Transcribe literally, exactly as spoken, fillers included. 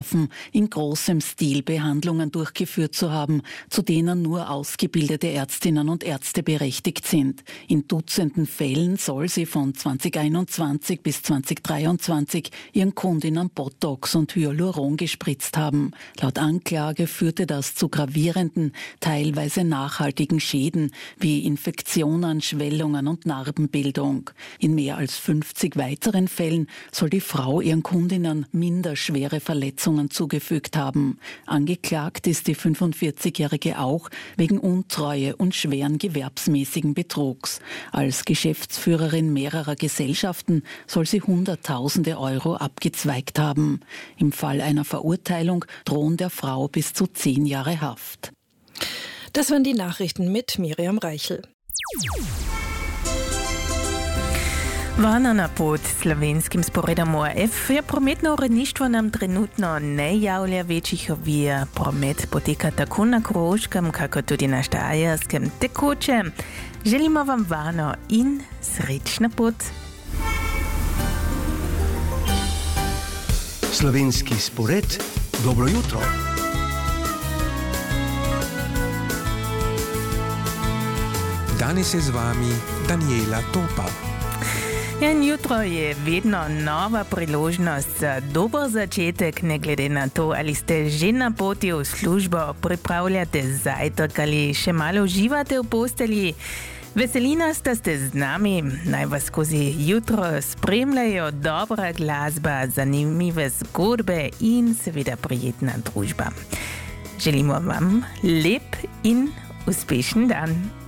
vorwerfen, in großem Stil Behandlungen durchgeführt zu haben, zu denen nur ausgebildete Ärztinnen und Ärzte berechtigt sind. In Dutzenden Fällen soll sie von zweitausendeinundzwanzig bis zweitausenddreiundzwanzig ihren Kundinnen Botox und Hyaluron gespritzt haben. Laut Anklage führte das zu gravierenden, teilweise nachhaltigen Schäden wie Infektionen, Schwellungen und Narbenbildung. In mehr als fünfzig weiteren Fällen soll die Frau ihren Kundinnen minder schwere Verletzungen zugefügt haben. Angeklagt ist die fünfundvierzigjährige auch wegen Untreue und schweren gewerbsmäßigen Betrugs. Als Geschäftsführerin mehrerer Gesellschaften soll sie Hunderttausende Euro abgezweigt haben. Im Fall einer Verurteilung drohen der Frau bis zu zehn Jahre Haft. Das waren die Nachrichten mit Miriam Reichel. Vana na pod slovenskim sporedom O R F je prometno uredništvo nam trenutno ne javlja večjih ovir. Promet poteka tako na Koroškem, kako tudi na Štajerskem tekoče. Želimo vam varno in srečna pot. Slovenski spored, dobro jutro. Danes je z vami Daniela Topa. In jutro je vedno nova priložnost za dober začetek, ne glede na to, ali ste že na poti v službo, pripravljate zajtrk ali še malo uživate v postelji. Veseli nas, da ste z nami, naj vas skozi jutro spremljajo dobra glasba, zanimive zgodbe in seveda prijetna družba. Želimo vam lep in uspešen dan.